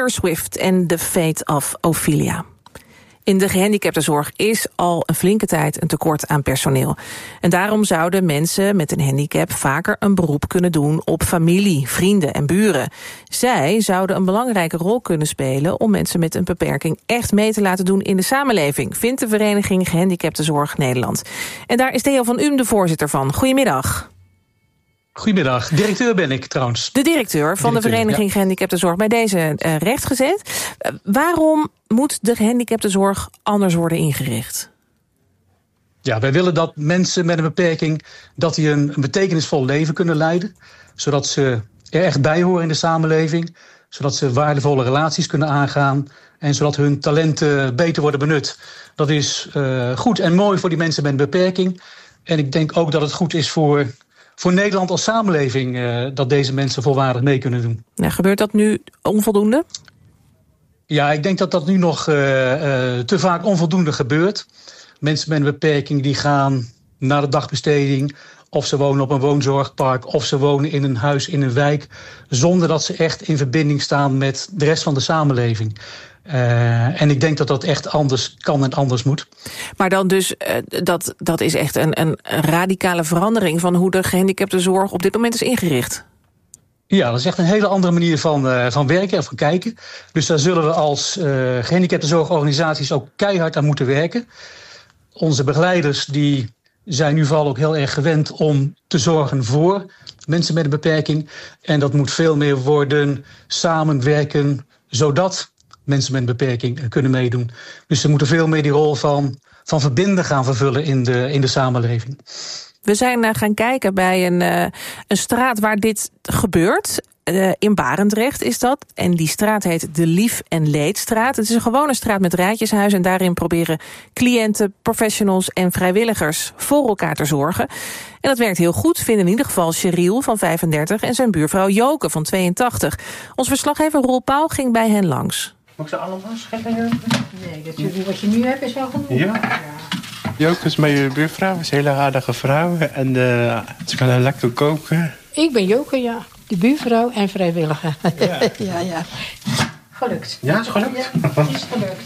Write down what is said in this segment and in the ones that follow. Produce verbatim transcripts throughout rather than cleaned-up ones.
Taylor Swift en The Fate of Ophelia. In de gehandicaptenzorg is al een flinke tijd een tekort aan personeel. En daarom zouden mensen met een handicap vaker een beroep kunnen doen op familie, vrienden en buren. Zij zouden een belangrijke rol kunnen spelen om mensen met een beperking echt mee te laten doen in de samenleving, vindt de vereniging Gehandicaptenzorg Nederland. En daar is Theo van Uhm de voorzitter van. Goedemiddag. Goedemiddag, directeur ben ik trouwens. De directeur van directeur, de vereniging ja. Gehandicaptenzorg, bij deze uh, rechtgezet. Uh, waarom moet de gehandicaptenzorg anders worden ingericht? Ja, wij willen dat mensen met een beperking dat die een, een betekenisvol leven kunnen leiden, zodat ze er echt bij horen in de samenleving, zodat ze waardevolle relaties kunnen aangaan en zodat hun talenten beter worden benut. Dat is uh, goed en mooi voor die mensen met een beperking. En ik denk ook dat het goed is voor Voor Nederland als samenleving uh, dat deze mensen volwaardig mee kunnen doen. Ja, gebeurt dat nu onvoldoende? Ja, ik denk dat dat nu nog uh, uh, te vaak onvoldoende gebeurt. Mensen met een beperking die gaan naar de dagbesteding, of ze wonen op een woonzorgpark, of ze wonen in een huis in een wijk, zonder dat ze echt in verbinding staan met de rest van de samenleving. Uh, en ik denk dat dat echt anders kan en anders moet. Maar dan dus, uh, dat, dat is echt een, een radicale verandering van hoe de gehandicaptenzorg op dit moment is ingericht. Ja, dat is echt een hele andere manier van, uh, van werken en van kijken. Dus daar zullen we als uh, gehandicaptenzorgorganisaties ook keihard aan moeten werken. Onze begeleiders die zijn nu vooral ook heel erg gewend om te zorgen voor mensen met een beperking. En dat moet veel meer worden samenwerken, zodat mensen met een beperking kunnen meedoen. Dus ze moeten veel meer die rol van, van verbinden gaan vervullen in de, in de samenleving. We zijn uh, gaan kijken bij een, uh, een straat waar dit gebeurt. Uh, in Barendrecht is dat. En die straat heet de Lief- en Leedstraat. Het is een gewone straat met rijtjeshuizen. En daarin proberen cliënten, professionals en vrijwilligers voor elkaar te zorgen. En dat werkt heel goed, vinden in ieder geval Cheryl van vijfendertig... en zijn buurvrouw Joke van tweeëntachtig. Ons verslaggever Roel Pauw ging bij hen langs. Mag ik ze allemaal scheppen? Nee, dat je, wat je nu hebt is wel genoeg. Ja. ja. Joke is mijn buurvrouw, is een hele aardige vrouw. En uh, ze kan lekker koken. Ik ben Joke, ja. De buurvrouw en vrijwilliger. Ja, ja. ja. Gelukt. Ja, is gelukt? Ja, het is gelukt.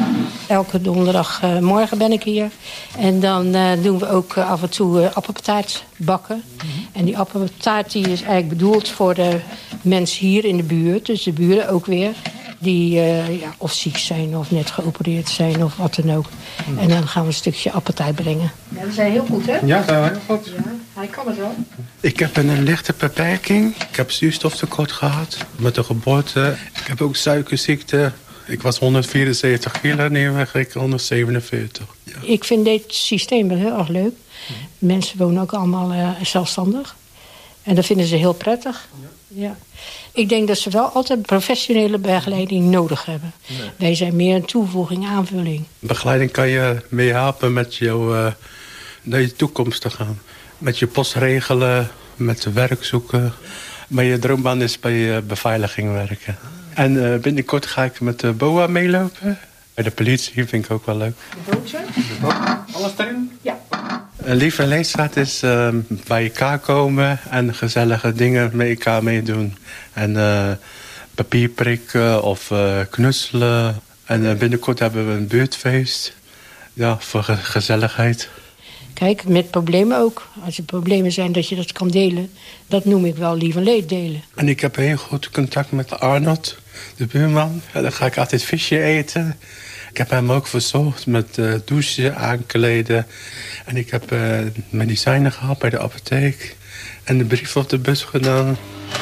Elke donderdagmorgen uh, ben ik hier. En dan uh, doen we ook uh, af en toe uh, appeltaart bakken. Mm-hmm. En die appeltaart die is eigenlijk bedoeld voor de mensen hier in de buurt. Dus de buren ook weer. Die uh, ja, of ziek zijn of net geopereerd zijn of wat dan ook. Mm. En dan gaan we een stukje appeltaart brengen. Ja, we zijn heel goed, hè? Ja, dat is heel goed. Ja, hij kan het wel. Ik heb een lichte beperking. Ik heb zuurstoftekort gehad met de geboorte. Ik heb ook suikerziekte. Ik was honderdvierenzeventig kilo, nu weeg ik honderdzevenenveertig. Ja. Ik vind dit systeem wel heel erg leuk. Mm. Mensen wonen ook allemaal uh, zelfstandig. En dat vinden ze heel prettig. Ja. Ja. Ik denk dat ze wel altijd professionele begeleiding nodig hebben. Nee. Wij zijn meer een toevoeging, aanvulling. Begeleiding kan je mee helpen met jou, uh, naar je toekomst te gaan. Met je post regelen, met werk zoeken. Maar je droombaan is bij je beveiliging werken. En uh, binnenkort ga ik met de B O A meelopen. Bij de politie vind ik ook wel leuk. De bootje? De boot. Alles erin? Ja. Een Lief- en Leedstraat is uh, bij elkaar komen en gezellige dingen met elkaar meedoen. En uh, papier prikken of uh, knutselen. En uh, binnenkort hebben we een buurtfeest. Ja, voor ge- gezelligheid. Kijk, met problemen ook. Als er problemen zijn dat je dat kan delen. Dat noem ik wel lief en leed delen. En ik heb heel goed contact met Arnold, de buurman. Ja, dan ga ik altijd visje eten. Ik heb hem ook verzorgd met uh, douchen, aankleden. En ik heb uh, medicijnen gehad bij de apotheek. En de brief op de bus gedaan.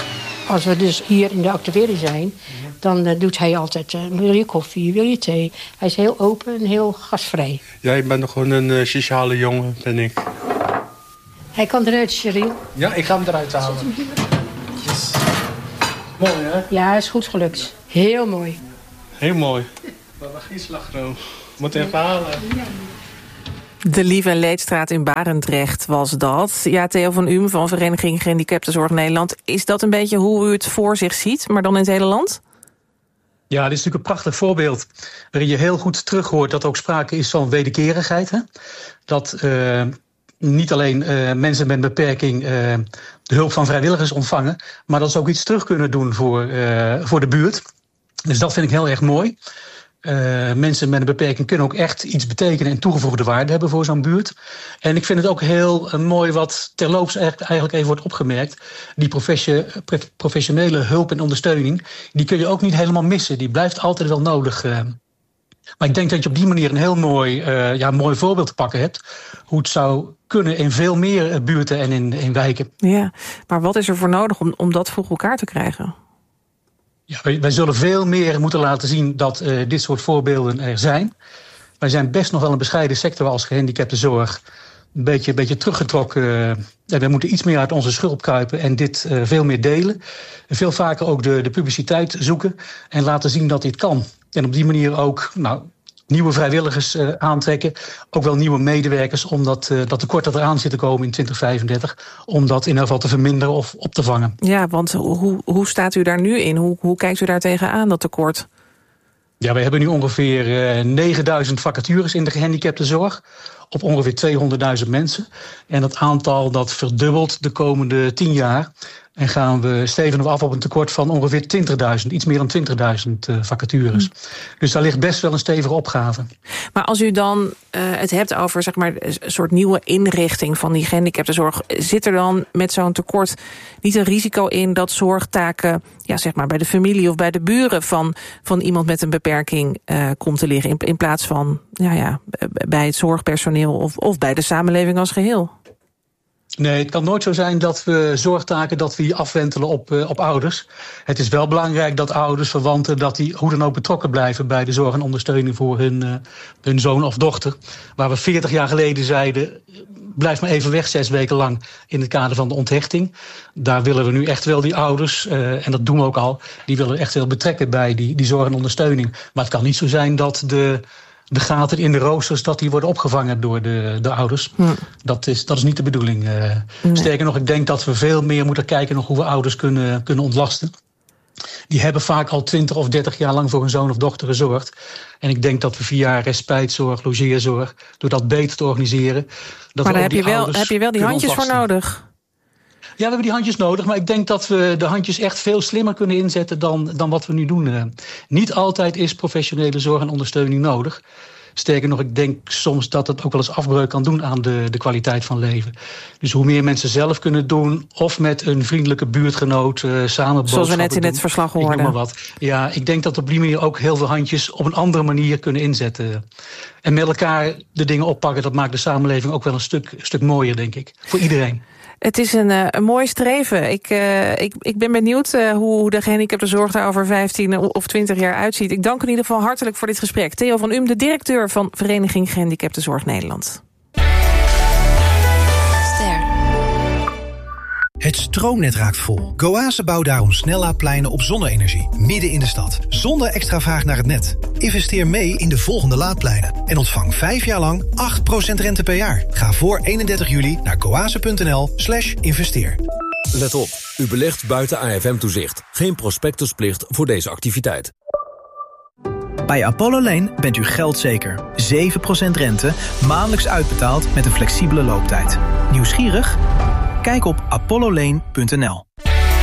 Als we dus hier in de activering zijn, dan uh, doet hij altijd, uh, wil je koffie, wil je thee? Hij is heel open en heel gastvrij. Ja, ik ben nog gewoon een uh, sociale jongen, ben ik. Hij kan eruit, Cheryl. Ja, ik ga hem eruit halen. Yes. Mooi, hè? Ja, is goed gelukt. Heel mooi. Heel mooi. We hebben geen slagroom. Moet even halen. De Lief- en Leedstraat in Barendrecht was dat. Ja, Theo van Uhm van Vereniging Gehandicaptenzorg Nederland. Is dat een beetje hoe u het voor zich ziet, maar dan in het hele land? Ja, dit is natuurlijk een prachtig voorbeeld waarin je heel goed terug hoort dat er ook sprake is van wederkerigheid. Hè? Dat uh, niet alleen uh, mensen met een beperking uh, de hulp van vrijwilligers ontvangen, maar dat ze ook iets terug kunnen doen voor, uh, voor de buurt. Dus dat vind ik heel erg mooi. Uh, mensen met een beperking kunnen ook echt iets betekenen en toegevoegde waarde hebben voor zo'n buurt. En ik vind het ook heel uh, mooi wat terloops eigenlijk even wordt opgemerkt. Die professionele hulp en ondersteuning, die kun je ook niet helemaal missen. Die blijft altijd wel nodig. Uh. Maar ik denk dat je op die manier een heel mooi, uh, ja, mooi voorbeeld te pakken hebt. Hoe het zou kunnen in veel meer buurten en in, in wijken. Ja, maar wat is er voor nodig om, om dat voor elkaar te krijgen? Ja, wij, wij zullen veel meer moeten laten zien dat uh, dit soort voorbeelden er zijn. Wij zijn best nog wel een bescheiden sector als gehandicaptenzorg. Een beetje, een beetje teruggetrokken. Uh, en we moeten iets meer uit onze schulp kruipen en dit uh, veel meer delen. En veel vaker ook de, de publiciteit zoeken en laten zien dat dit kan. En op die manier ook nou, nieuwe vrijwilligers uh, aantrekken. Ook wel nieuwe medewerkers om dat, uh, dat tekort dat eraan zit te komen in twintig vijfendertig... om dat in ieder geval te verminderen of op te vangen. Ja, want hoe, hoe staat u daar nu in? Hoe, hoe kijkt u daar tegenaan, dat tekort? Ja, wij hebben nu ongeveer uh, negenduizend vacatures in de gehandicaptenzorg. Op ongeveer tweehonderdduizend mensen. En dat aantal dat verdubbelt de komende tien jaar. En gaan we stevenen we af op een tekort van ongeveer twintigduizend. Iets meer dan twintigduizend uh, vacatures. Mm. Dus daar ligt best wel een stevige opgave. Maar als u dan uh, het hebt over zeg maar, een soort nieuwe inrichting van die gehandicaptenzorg, zit er dan met zo'n tekort niet een risico in dat zorgtaken ja, zeg maar bij de familie of bij de buren van, van iemand met een beperking uh, komt te liggen, in, in plaats van ja, ja, bij het zorgpersoneel of, of bij de samenleving als geheel? Nee, het kan nooit zo zijn dat we zorgtaken dat we die afwentelen op, uh, op ouders. Het is wel belangrijk dat ouders, verwanten, dat die hoe dan ook betrokken blijven bij de zorg en ondersteuning voor hun, uh, hun zoon of dochter. Waar we veertig jaar geleden zeiden, blijf maar even weg zes weken lang in het kader van de onthechting. Daar willen we nu echt wel die ouders, uh, en dat doen we ook al, die willen we echt wel betrekken bij die, die zorg en ondersteuning. Maar het kan niet zo zijn dat de de gaten in de roosters, dat die worden opgevangen door de, de ouders. Hm. Dat, is, dat is niet de bedoeling. Uh, nee. Sterker nog, ik denk dat we veel meer moeten kijken nog hoe we ouders kunnen, kunnen ontlasten. Die hebben vaak al twintig of dertig jaar lang voor hun zoon of dochter gezorgd. En ik denk dat we via respijtzorg, logeerzorg, door dat beter te organiseren, dat maar daar heb je, wel, heb je wel die handjes ontlasten. voor nodig. Ja, we hebben die handjes nodig, maar ik denk dat we de handjes echt veel slimmer kunnen inzetten dan, dan wat we nu doen. Uh, niet altijd is professionele zorg en ondersteuning nodig. Sterker nog, ik denk soms dat het ook wel eens afbreuk kan doen aan de, de kwaliteit van leven. Dus hoe meer mensen zelf kunnen doen, of met een vriendelijke buurtgenoot uh, samen zoals we net in doen, het verslag hoorden. Ik noem maar wat. Ja, ik denk dat op die manier ook heel veel handjes op een andere manier kunnen inzetten. En met elkaar de dingen oppakken, dat maakt de samenleving ook wel een stuk, een stuk mooier, denk ik. Voor iedereen. Het is een, uh, een mooi streven. Ik, uh, ik, ik ben benieuwd uh, hoe de gehandicaptenzorg daar over vijftien of twintig jaar uitziet. Ik dank in ieder geval hartelijk voor dit gesprek. Theo van Um, de directeur van Vereniging Gehandicaptenzorg Nederland. Ster. Het stroomnet raakt vol. Goase bouwt daarom snellaadpleinen op zonne-energie, midden in de stad. Zonder extra vraag naar het net. Investeer mee in de volgende laadpleinen. En ontvang vijf jaar lang acht procent rente per jaar. Ga voor eenendertig juli naar goase.nl slash investeer. Let op, u belegt buiten A F M-toezicht. Geen prospectusplicht voor deze activiteit. Bij Apollo Lane bent u geldzeker. zeven procent rente, maandelijks uitbetaald met een flexibele looptijd. Nieuwsgierig? Kijk op apollo lane punt n l.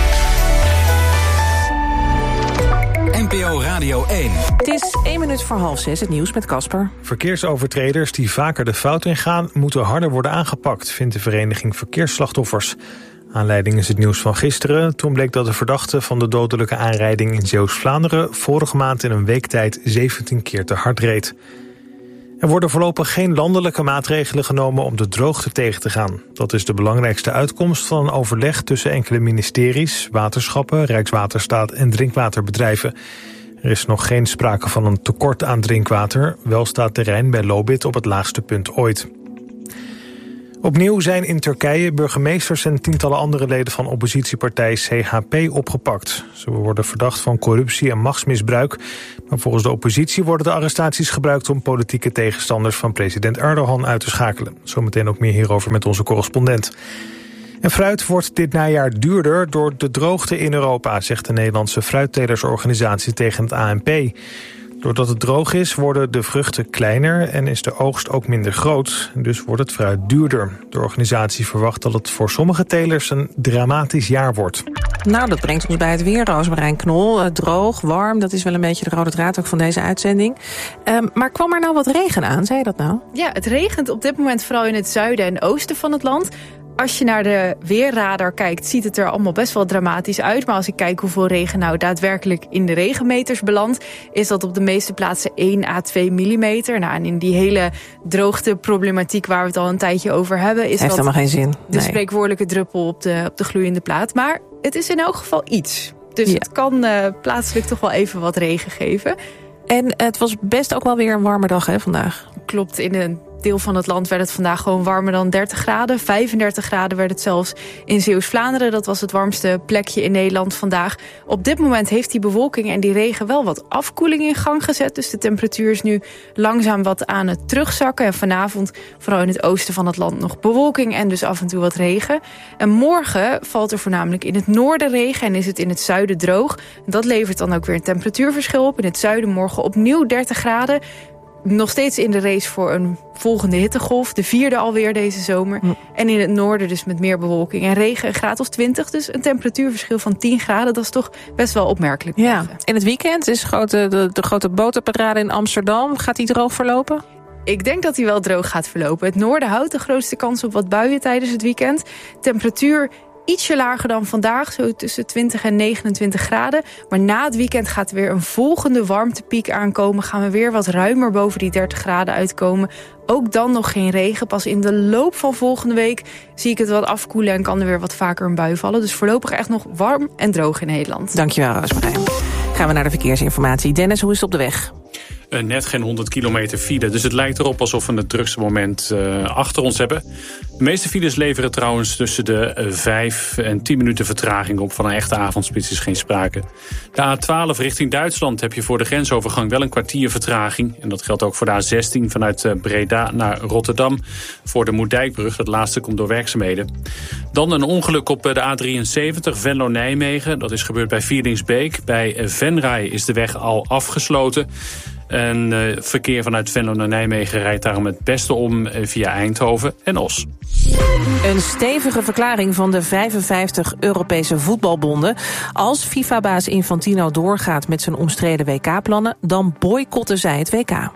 N P O Radio één. Het is één minuut voor half zes, het nieuws met Casper. Verkeersovertreders die vaker de fout ingaan moeten harder worden aangepakt, vindt de vereniging Verkeersslachtoffers. Aanleiding is het nieuws van gisteren. Toen bleek dat de verdachte van de dodelijke aanrijding in Zeeuws-Vlaanderen vorige maand in een week tijd zeventien keer te hard reed. Er worden voorlopig geen landelijke maatregelen genomen om de droogte tegen te gaan. Dat is de belangrijkste uitkomst van een overleg tussen enkele ministeries, waterschappen, Rijkswaterstaat en drinkwaterbedrijven. Er is nog geen sprake van een tekort aan drinkwater. Wel staat de Rijn bij Lobit op het laagste punt ooit. Opnieuw zijn in Turkije burgemeesters en tientallen andere leden van oppositiepartij C H P opgepakt. Ze worden verdacht van corruptie en machtsmisbruik. Maar volgens de oppositie worden de arrestaties gebruikt om politieke tegenstanders van president Erdogan uit te schakelen. Zometeen ook meer hierover met onze correspondent. En fruit wordt dit najaar duurder door de droogte in Europa, zegt de Nederlandse fruittelersorganisatie tegen het A N P. Doordat het droog is, worden de vruchten kleiner en is de oogst ook minder groot. Dus wordt het fruit duurder. De organisatie verwacht dat het voor sommige telers een dramatisch jaar wordt. Nou, dat brengt ons bij het weer, Roosmarijn Knol. Uh, droog, warm, dat is wel een beetje de rode draad ook van deze uitzending. Um, maar kwam er nou wat regen aan, zei je dat nou? Ja, het regent op dit moment vooral in het zuiden en oosten van het land. Als je naar de weerradar kijkt, ziet het er allemaal best wel dramatisch uit. Maar als ik kijk hoeveel regen nou daadwerkelijk in de regenmeters belandt, is dat op de meeste plaatsen één à twee millimeter. Nou, en in die hele droogteproblematiek waar we het al een tijdje over hebben, is Heeft dat helemaal geen zin. de Nee. spreekwoordelijke druppel op de, op de gloeiende plaat. Maar het is in elk geval iets. Dus Ja. het kan uh, plaatselijk toch wel even wat regen geven. En het was best ook wel weer een warme dag, hè, vandaag. Klopt, in een deel van het land werd het vandaag gewoon warmer dan dertig graden. vijfendertig graden werd het zelfs in Zeeuws-Vlaanderen. Dat was het warmste plekje in Nederland vandaag. Op dit moment heeft die bewolking en die regen wel wat afkoeling in gang gezet. Dus de temperatuur is nu langzaam wat aan het terugzakken. En vanavond, vooral in het oosten van het land, nog bewolking en dus af en toe wat regen. En morgen valt er voornamelijk in het noorden regen en is het in het zuiden droog. Dat levert dan ook weer een temperatuurverschil op. In het zuiden morgen opnieuw dertig graden. Nog steeds in de race voor een volgende hittegolf. De vierde alweer deze zomer. Hm. En in het noorden dus met meer bewolking en regen, een graad of twintig. Dus een temperatuurverschil van tien graden. Dat is toch best wel opmerkelijk. Ja. In het weekend is grote, de, de grote boterparade in Amsterdam. Gaat die droog verlopen? Ik denk dat hij wel droog gaat verlopen. Het noorden houdt de grootste kans op wat buien tijdens het weekend. Temperatuur ietsje lager dan vandaag, zo tussen twintig en negenentwintig graden. Maar na het weekend gaat er weer een volgende warmtepiek aankomen. Gaan we weer wat ruimer boven die dertig graden uitkomen. Ook dan nog geen regen. Pas in de loop van volgende week zie ik het wat afkoelen en kan er weer wat vaker een bui vallen. Dus voorlopig echt nog warm en droog in Nederland. Dankjewel, Roosmarijn. Gaan we naar de verkeersinformatie. Dennis, hoe is het op de weg? Uh, net geen honderd kilometer file, dus het lijkt erop alsof we het drukste moment uh, achter ons hebben. De meeste files leveren trouwens tussen de uh, vijf en tien minuten vertraging op. Van een echte avondspits is geen sprake. De A twaalf richting Duitsland heb je voor de grensovergang wel een kwartier vertraging. En dat geldt ook voor de A zestien vanuit uh, Breda naar Rotterdam. Voor de Moerdijkbrug, dat laatste komt door werkzaamheden. Dan een ongeluk op uh, de A drieënzeventig, Venlo-Nijmegen. Dat is gebeurd bij Vierdingsbeek. Bij uh, Venray is de weg al afgesloten. En uh, verkeer vanuit Venlo naar Nijmegen rijdt daarom het beste om uh, via Eindhoven en Os. Een stevige verklaring van de vijfenvijftig Europese voetbalbonden. Als FIFA-baas Infantino doorgaat met zijn omstreden W K-plannen, dan boycotten zij het W K.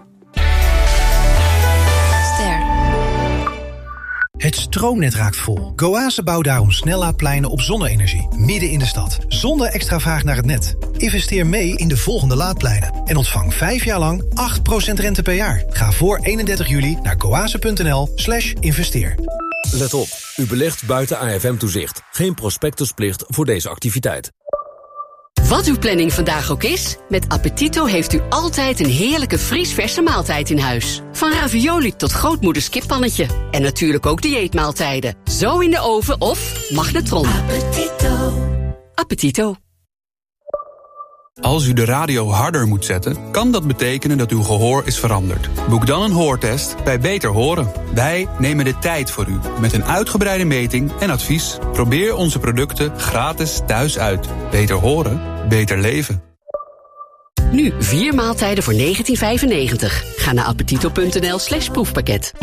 Het stroomnet raakt vol. Goase bouwt daarom snellaadpleinen op zonne-energie, midden in de stad. Zonder extra vraag naar het net. Investeer mee in de volgende laadpleinen. En ontvang vijf jaar lang acht procent rente per jaar. Ga voor eenendertig juli naar goase.nl slash investeer. Let op, u belegt buiten A F M-toezicht. Geen prospectusplicht voor deze activiteit. Wat uw planning vandaag ook is, met Appetito heeft u altijd een heerlijke vriesverse maaltijd in huis. Van ravioli tot grootmoeders kippannetje. En natuurlijk ook dieetmaaltijden. Zo in de oven of magnetron. Appetito. Appetito. Als u de radio harder moet zetten, kan dat betekenen dat uw gehoor is veranderd. Boek dan een hoortest bij Beter Horen. Wij nemen de tijd voor u, met een uitgebreide meting en advies. Probeer onze producten gratis thuis uit. Beter horen, beter leven. Nu vier maaltijden voor negentien vijfennegentig. Ga naar appetito.nl slash proefpakket.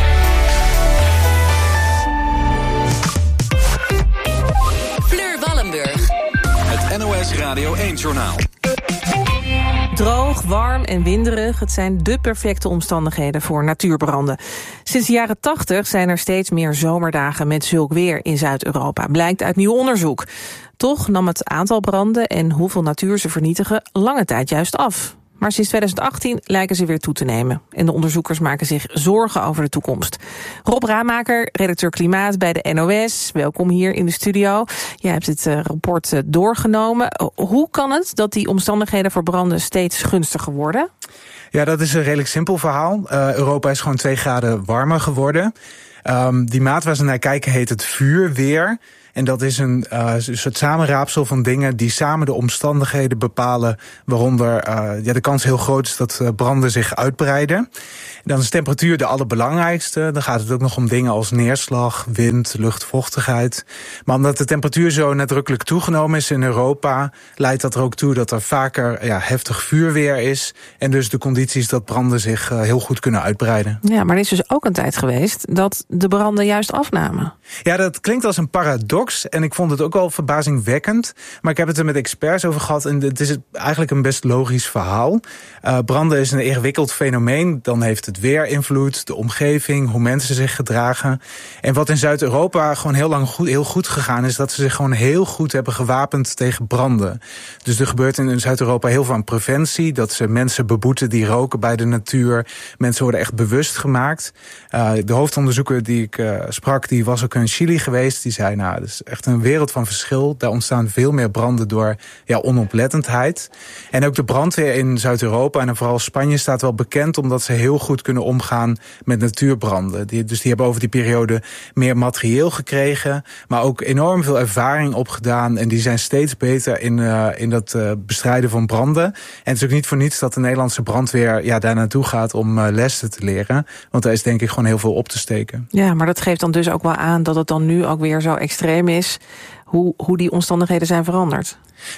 Fleur Wallenburg. Het N O S Radio één-journaal. Droog, warm en winderig, het zijn dé perfecte omstandigheden voor natuurbranden. Sinds de jaren tachtig zijn er steeds meer zomerdagen met zulk weer in Zuid-Europa, blijkt uit nieuw onderzoek. Toch nam het aantal branden en hoeveel natuur ze vernietigen lange tijd juist af. Maar sinds twintig achttien lijken ze weer toe te nemen. En de onderzoekers maken zich zorgen over de toekomst. Rob Raamaker, redacteur Klimaat bij de N O S. Welkom hier in de studio. Jij hebt het uh, rapport uh, doorgenomen. Hoe kan het dat die omstandigheden voor branden steeds gunstiger worden? Ja, dat is een redelijk simpel verhaal. Uh, Europa is gewoon twee graden warmer geworden. Um, die maat waar ze naar kijken heet het vuurweer. En dat is een uh, soort samenraapsel van dingen die samen de omstandigheden bepalen, waaronder uh, ja, de kans heel groot is dat uh, branden zich uitbreiden. Dan is temperatuur de allerbelangrijkste. Dan gaat het ook nog om dingen als neerslag, wind, luchtvochtigheid. Maar omdat de temperatuur zo nadrukkelijk toegenomen is in Europa, leidt dat er ook toe dat er vaker ja, heftig vuurweer is. En dus de condities dat branden zich uh, heel goed kunnen uitbreiden. Ja, maar er is dus ook een tijd geweest dat de branden juist afnamen. Ja, dat klinkt als een paradox. En ik vond het ook wel verbazingwekkend. Maar ik heb het er met experts over gehad. En het is eigenlijk een best logisch verhaal. Uh, branden is een ingewikkeld fenomeen. Dan heeft het weer invloed, de omgeving, hoe mensen zich gedragen. En wat in Zuid-Europa gewoon heel lang goed, heel goed gegaan is, dat ze zich gewoon heel goed hebben gewapend tegen branden. Dus er gebeurt in Zuid-Europa heel veel aan preventie. Dat ze mensen beboeten die roken bij de natuur. Mensen worden echt bewust gemaakt. Uh, de hoofdonderzoeker die ik uh, sprak, die was ook in Chili geweest. Die zei, nou, dat is echt een wereld van verschil. Daar ontstaan veel meer branden door ja, onoplettendheid. En ook de brandweer in Zuid-Europa en vooral Spanje staat wel bekend omdat ze heel goed kunnen omgaan met natuurbranden. Die, dus die hebben over die periode meer materieel gekregen, maar ook enorm veel ervaring opgedaan. En die zijn steeds beter in, uh, in dat uh, bestrijden van branden. En het is ook niet voor niets dat de Nederlandse brandweer ja, daar naartoe gaat om uh, lessen te leren. Want daar is denk ik gewoon heel veel op te steken. Ja, maar dat geeft dan dus ook wel aan dat het dan nu ook weer zo extreem is, hoe, hoe die omstandigheden zijn veranderd.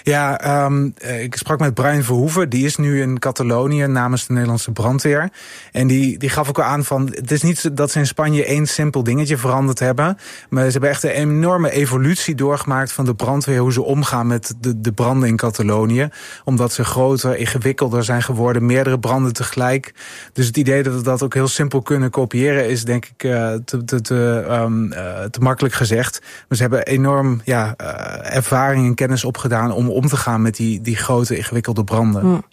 Ja, um, ik sprak met Brian Verhoeven. Die is nu in Catalonië namens de Nederlandse brandweer. En die, die gaf ook al aan van, het is niet dat ze in Spanje één simpel dingetje veranderd hebben. Maar ze hebben echt een enorme evolutie doorgemaakt van de brandweer, hoe ze omgaan met de, de branden in Catalonië. Omdat ze groter, ingewikkelder zijn geworden, meerdere branden tegelijk. Dus het idee dat we dat ook heel simpel kunnen kopiëren is denk ik uh, te, te, te, um, uh, te makkelijk gezegd. Maar ze hebben enorm ja, uh, ervaring en kennis opgedaan om om te gaan met die, die grote, ingewikkelde branden. Hmm.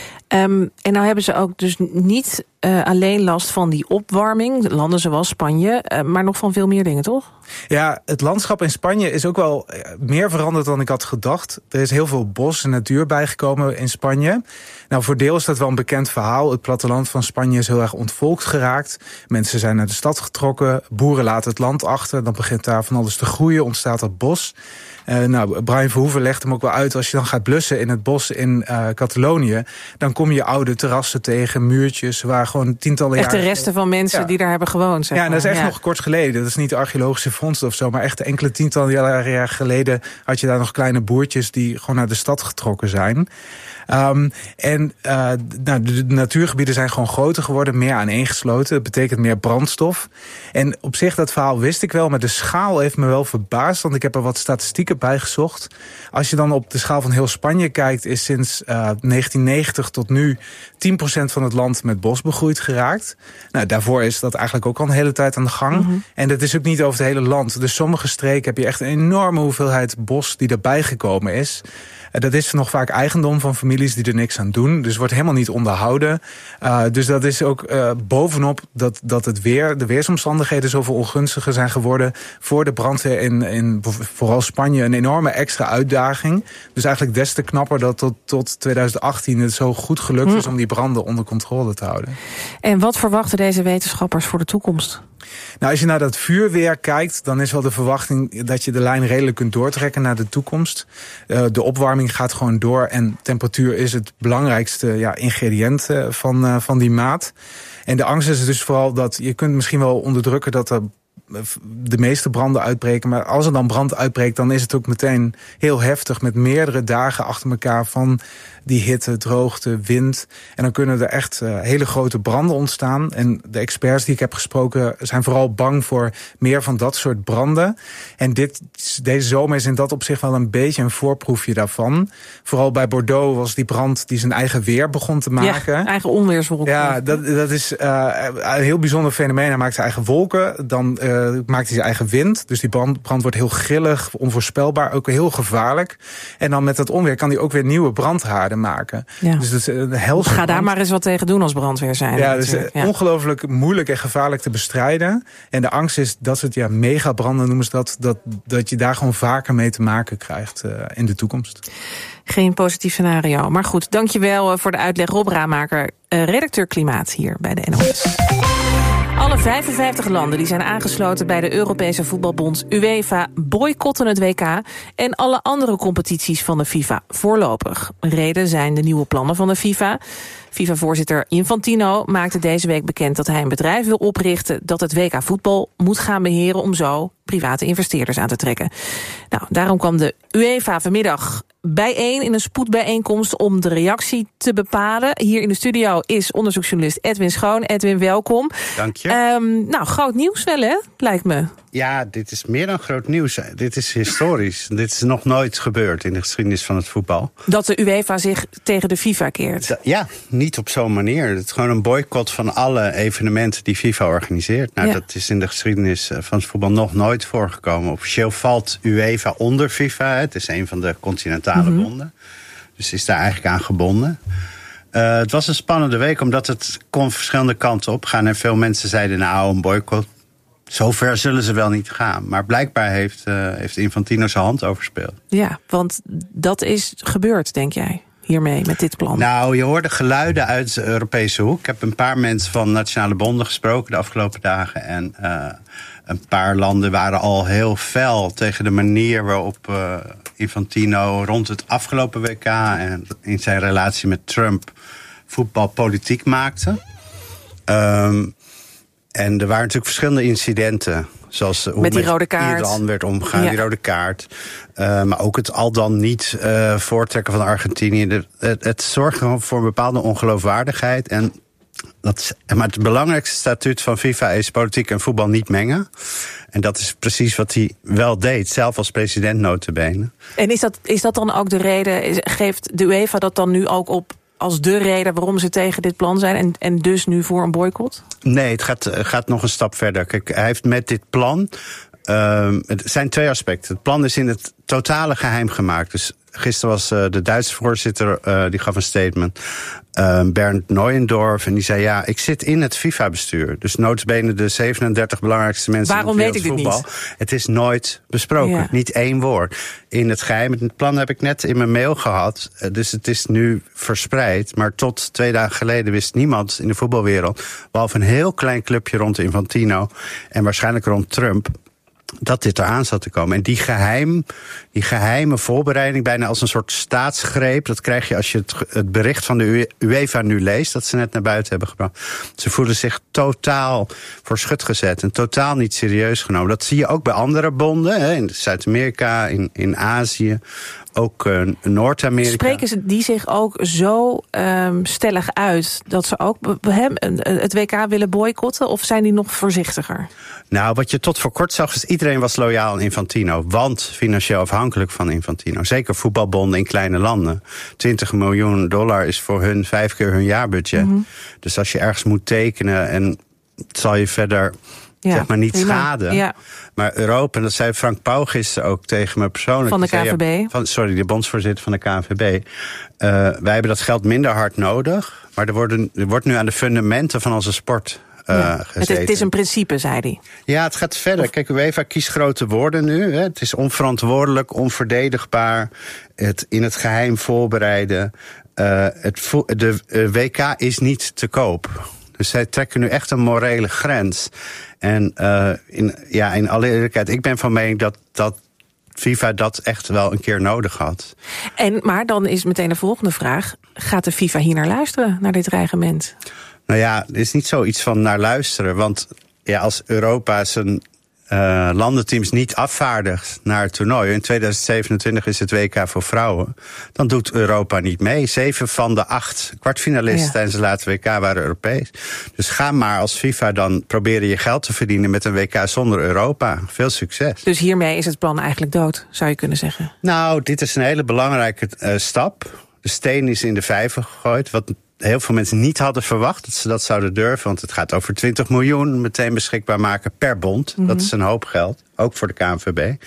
Um, en nou hebben ze ook dus niet uh, alleen last van die opwarming, landen zoals Spanje, uh, maar nog van veel meer dingen, toch? Ja, het landschap in Spanje is ook wel meer veranderd dan ik had gedacht. Er is heel veel bos en natuur bijgekomen in Spanje. Nou, voor deel is dat wel een bekend verhaal. Het platteland van Spanje is heel erg ontvolkt geraakt. Mensen zijn naar de stad getrokken, boeren laten het land achter, dan begint daar van alles te groeien, ontstaat dat bos. Uh, nou, Brian Verhoeven legt hem ook wel uit, als je dan gaat blussen in het bos in uh, Catalonië, dan kom je oude terrassen tegen, muurtjes, waar gewoon tientallen jaren... Echt de resten van mensen ja. die daar hebben gewoond, zeg Ja, en dat is echt ja. nog kort geleden. Dat is niet archeologische vondsten of zo, maar echt enkele tientallen jaren geleden had je daar nog kleine boertjes die gewoon naar de stad getrokken zijn. Um, en uh, nou, de, de natuurgebieden zijn gewoon groter geworden, meer aaneengesloten. Dat betekent meer brandstof. En op zich, dat verhaal wist ik wel, maar de schaal heeft me wel verbaasd, want ik heb er wat statistieken bij gezocht. Als je dan op de schaal van heel Spanje kijkt, is sinds uh, negentien negentig tot nu tien procent van het land met bos begroeid geraakt. Nou, daarvoor is dat eigenlijk ook al een hele tijd aan de gang. Mm-hmm. En dat is ook niet over het hele land. Dus sommige streken heb je echt een enorme hoeveelheid bos die erbij gekomen is. Dat is nog vaak eigendom van families die er niks aan doen. Dus wordt helemaal niet onderhouden. Uh, dus dat is ook uh, bovenop dat, dat het weer, de weersomstandigheden zoveel ongunstiger zijn geworden voor de brandweer in, in vooral Spanje een enorme extra uitdaging. Dus eigenlijk des te knapper dat tot, tot twintig achttien het zo goed gelukt hm. is om die branden onder controle te houden. En wat verwachten deze wetenschappers voor de toekomst? Nou, als je naar dat vuurweer kijkt, dan is wel de verwachting dat je de lijn redelijk kunt doortrekken naar de toekomst. Uh, de opwarming gaat gewoon door en temperatuur is het belangrijkste ja, ingrediënt uh, van, uh, van die maat. En de angst is dus vooral dat je kunt misschien wel onderdrukken dat er de meeste branden uitbreken. Maar als er dan brand uitbreekt, dan is het ook meteen heel heftig met meerdere dagen achter elkaar van die hitte, droogte, wind. En dan kunnen er echt uh, hele grote branden ontstaan. En de experts die ik heb gesproken zijn vooral bang voor meer van dat soort branden. En dit, deze zomer is in dat opzicht wel een beetje een voorproefje daarvan. Vooral bij Bordeaux was die brand die zijn eigen weer begon te maken. Ja, eigen onweerswolken. Ja, dat, dat is uh, een heel bijzonder fenomeen. Hij maakt zijn eigen wolken, dan uh, maakt hij zijn eigen wind. Dus die brand, brand wordt heel grillig, onvoorspelbaar, ook heel gevaarlijk. En dan met dat onweer kan hij ook weer nieuwe brandhaarden maken. Ja. Dus dat is een helse Ga brand. daar maar eens wat tegen doen als brandweer zijn. Ja, dus ja. ongelooflijk moeilijk en gevaarlijk te bestrijden. En de angst is dat ze het ja megabranden noemen ze dat, dat, dat je daar gewoon vaker mee te maken krijgt uh, in de toekomst. Geen positief scenario. Maar goed, dankjewel voor de uitleg. Rob Raamaker, uh, redacteur Klimaat hier bij de N O S. Alle Alle vijfenvijftig landen die zijn aangesloten bij de Europese voetbalbond UEFA boycotten het W K en alle andere competities van de FIFA voorlopig. Reden zijn de nieuwe plannen van de FIFA. FIFA-voorzitter Infantino maakte deze week bekend dat hij een bedrijf wil oprichten dat het W K voetbal moet gaan beheren om zo private investeerders aan te trekken. Nou, daarom kwam de UEFA vanmiddag bijeen in een spoedbijeenkomst om de reactie te bepalen. Hier in de studio is onderzoeksjournalist Edwin Schoon. Edwin, welkom. Dank je. Um, nou, groot nieuws wel, hè? Lijkt me. Ja, dit is meer dan groot nieuws. Dit is historisch. Dit is nog nooit gebeurd in de geschiedenis van het voetbal. Dat de UEFA zich tegen de FIFA keert? Ja, niet op zo'n manier. Het is gewoon een boycott van alle evenementen die FIFA organiseert. Nou, ja. Dat is in de geschiedenis van het voetbal nog nooit voorgekomen. Officieel valt UEFA onder FIFA. Het is een van de continentale mm-hmm. bonden. Dus is daar eigenlijk aan gebonden. Uh, het was een spannende week, omdat het kon verschillende kanten opgaan. En veel mensen zeiden, nou, een boycott, zover zullen ze wel niet gaan. Maar blijkbaar heeft, uh, heeft Infantino zijn hand overspeeld. Ja, want dat is gebeurd, denk jij, hiermee, met dit plan? Nou, je hoorde geluiden uit de Europese hoek. Ik heb een paar mensen van nationale bonden gesproken de afgelopen dagen. En uh, een paar landen waren al heel fel tegen de manier waarop uh, Infantino rond het afgelopen W K en in zijn relatie met Trump voetbalpolitiek maakte. Um, en er waren natuurlijk verschillende incidenten. Zoals hoe met, die rode kaart. Iran werd omgegaan, ja. die rode kaart. Uh, maar ook het al dan niet uh, voortrekken van Argentinië. De, het, het zorgt gewoon voor een bepaalde ongeloofwaardigheid. En dat is, maar het belangrijkste statuut van FIFA is politiek en voetbal niet mengen. En dat is precies wat hij wel deed, zelf als president nota bene. En is dat, is dat dan ook de reden, geeft de UEFA dat dan nu ook op als de reden waarom ze tegen dit plan zijn en, en dus nu voor een boycott? Nee, het gaat, gaat nog een stap verder. Kijk, hij heeft met dit plan, uh, het zijn twee aspecten. Het plan is in het totale geheim gemaakt. Dus gisteren was uh, de Duitse voorzitter, uh, die gaf een statement, uh, Bernd Neuendorf, en die zei, ja, ik zit in het FIFA-bestuur. Dus nota bene de zevenendertig belangrijkste mensen Waarom in het weet ik dit voetbal. Niet? Het is nooit besproken, ja. Niet één woord. In het geheim, het plan heb ik net in mijn mail gehad, dus het is nu verspreid. Maar tot twee dagen geleden wist niemand in de voetbalwereld, behalve een heel klein clubje rond Infantino en waarschijnlijk rond Trump, dat dit eraan zat te komen. En die, geheim, die geheime voorbereiding, bijna als een soort staatsgreep, dat krijg je als je het, het bericht van de UEFA nu leest, dat ze net naar buiten hebben gebracht. Ze voelen zich totaal voor schut gezet en totaal niet serieus genomen. Dat zie je ook bij andere bonden, hè, in Zuid-Amerika, in, in Azië, ook uh, Noord-Amerika. Spreken ze die zich ook zo um, stellig uit dat ze ook hem, het W K willen boycotten, of zijn die nog voorzichtiger? Nou, wat je tot voor kort zag is iedereen was loyaal aan Infantino, want financieel afhankelijk van Infantino. Zeker voetbalbonden in kleine landen. twintig miljoen dollar is voor hun vijf keer hun jaarbudget. Mm-hmm. Dus als je ergens moet tekenen en het zal je verder, ja, zeg maar, niet prima schaden. Ja. Maar Europa, en dat zei Frank Pauw gisteren ook tegen me persoonlijk. Van de K V B? Zei, van, sorry, de bondsvoorzitter van de K N V B. Uh, wij hebben dat geld minder hard nodig, maar er, worden, er wordt nu aan de fundamenten van onze sport Uh, ja, het, het is een principe, zei hij. Ja, het gaat verder. Kijk, UEFA kiest grote woorden nu. Hè. Het is onverantwoordelijk, onverdedigbaar, het in het geheim voorbereiden. Uh, het vo- de uh, W K is niet te koop. Dus zij trekken nu echt een morele grens. En uh, in, ja, in alle eerlijkheid, ik ben van mening dat, dat FIFA dat echt wel een keer nodig had. En, maar dan is meteen de volgende vraag, gaat de FIFA hier naar luisteren, naar dit dreigement? Nou ja, er is niet zoiets van naar luisteren. Want ja, als Europa zijn uh, landenteams niet afvaardigt naar het toernooi, in tweeduizend zevenentwintig is het W K voor vrouwen, dan doet Europa niet mee. Zeven van de acht kwartfinalisten ja. tijdens het laatste W K waren Europees. Dus ga maar als FIFA dan proberen je geld te verdienen met een W K zonder Europa. Veel succes. Dus hiermee is het plan eigenlijk dood, zou je kunnen zeggen? Nou, dit is een hele belangrijke uh, stap. De steen is in de vijver gegooid, wat heel veel mensen niet hadden verwacht dat ze dat zouden durven. Want het gaat over twintig miljoen meteen beschikbaar maken per bond. Mm-hmm. Dat is een hoop geld, ook voor de K N V B.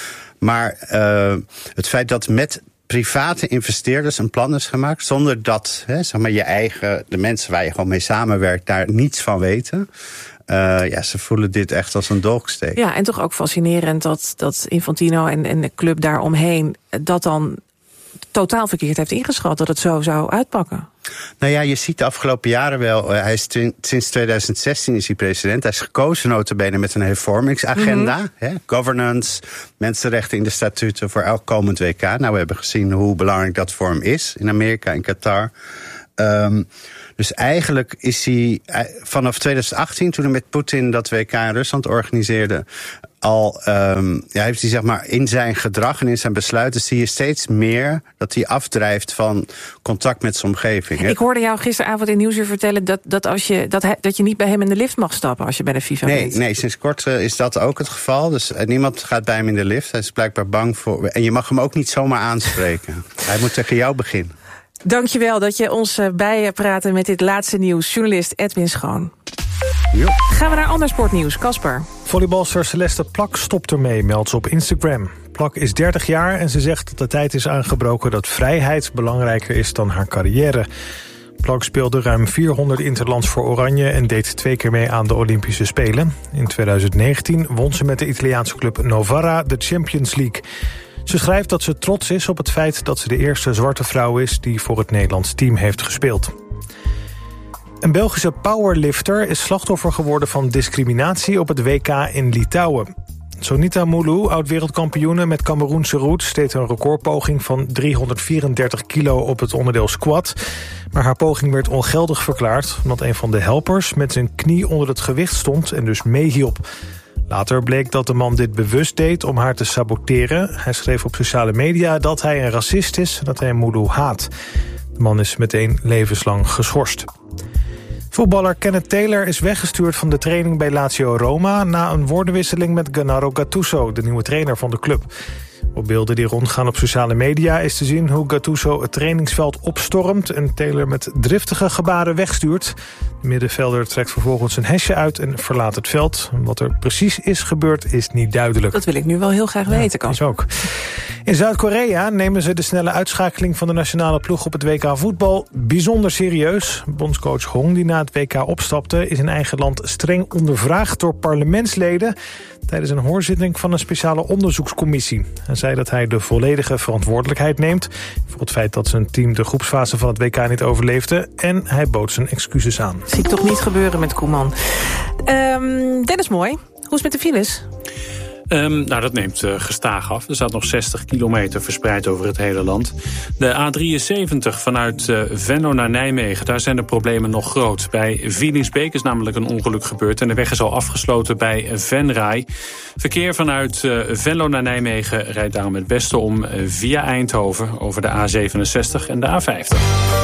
Maar uh, het feit dat met private investeerders een plan is gemaakt, zonder dat hè, zeg maar, je eigen, de mensen waar je gewoon mee samenwerkt, daar niets van weten. Uh, ja, ze voelen dit echt als een dolksteek. Ja, en toch ook fascinerend dat, dat Infantino en, en de club daaromheen dat dan totaal verkeerd heeft ingeschat dat het zo zou uitpakken. Nou ja, je ziet de afgelopen jaren wel. Hij is twin, sinds tweeduizend zestien is hij president. Hij is gekozen nota bene met een hervormingsagenda. Mm-hmm. Hè, governance, mensenrechten in de statuten voor elk komend W K. Nou, we hebben gezien hoe belangrijk dat voor hem is in Amerika en Qatar. Um, dus eigenlijk is hij vanaf tweeduizend achttien, toen hij met Poetin dat W K in Rusland organiseerde, al um, ja, heeft hij zeg maar in zijn gedrag en in zijn besluiten zie je steeds meer dat hij afdrijft van contact met zijn omgeving. Hè? Ik hoorde jou gisteravond in Nieuwsuur vertellen dat, dat, als je, dat, hij, dat je niet bij hem in de lift mag stappen als je bij de FIFA nee, bent. Nee, sinds kort uh, is dat ook het geval. Dus uh, niemand gaat bij hem in de lift. Hij is blijkbaar bang voor. En je mag hem ook niet zomaar aanspreken. Hij moet tegen jou beginnen. Dankjewel dat je ons bijpraten met dit laatste nieuws. Journalist Edwin Schoon. Jo. Gaan we naar ander sportnieuws. Casper. Volleybalster Celeste Plak stopt ermee, meldt ze op Instagram. Plak is dertig jaar en ze zegt dat de tijd is aangebroken dat vrijheid belangrijker is dan haar carrière. Plak speelde ruim vierhonderd interlands voor Oranje en deed twee keer mee aan de Olympische Spelen. In tweeduizend negentien won ze met de Italiaanse club Novara de Champions League. Ze schrijft dat ze trots is op het feit dat ze de eerste zwarte vrouw is die voor het Nederlands team heeft gespeeld. Een Belgische powerlifter is slachtoffer geworden van discriminatie op het W K in Litouwen. Sonita Moulou, oud-wereldkampioene met Cameroense roots, deed een recordpoging van driehonderdvierendertig kilo op het onderdeel squat. Maar haar poging werd ongeldig verklaard omdat een van de helpers met zijn knie onder het gewicht stond en dus meehielp. Later bleek dat de man dit bewust deed om haar te saboteren. Hij schreef op sociale media dat hij een racist is en dat hij Moulou haat. De man is meteen levenslang geschorst. Voetballer Kenneth Taylor is weggestuurd van de training bij Lazio Roma na een woordenwisseling met Gennaro Gattuso, de nieuwe trainer van de club. Op beelden die rondgaan op sociale media is te zien hoe Gattuso het trainingsveld opstormt en Taylor met driftige gebaren wegstuurt. De middenvelder trekt vervolgens een hesje uit en verlaat het veld. Wat er precies is gebeurd is niet duidelijk. Dat wil ik nu wel heel graag weten, Kans. Ja, ook. In Zuid-Korea nemen ze de snelle uitschakeling van de nationale ploeg op het W K voetbal bijzonder serieus. Bondscoach Hong, die na het W K opstapte, is in eigen land streng ondervraagd door parlementsleden tijdens een hoorzitting van een speciale onderzoekscommissie. Hij zei dat hij de volledige verantwoordelijkheid neemt voor het feit dat zijn team de groepsfase van het W K niet overleefde en hij bood zijn excuses aan. Zie ik toch niet gebeuren met Koeman. Um, Dennis Mooi, hoe is het met de files? Um, nou, dat neemt uh, gestaag af. Er staat nog zestig kilometer verspreid over het hele land. De A drieënzeventig vanuit uh, Venlo naar Nijmegen, daar zijn de problemen nog groot. Bij Vielingsbeek is namelijk een ongeluk gebeurd en de weg is al afgesloten bij Venray. Verkeer vanuit uh, Venlo naar Nijmegen rijdt daarom het beste om uh, via Eindhoven over de A zevenenzestig en de A vijftig.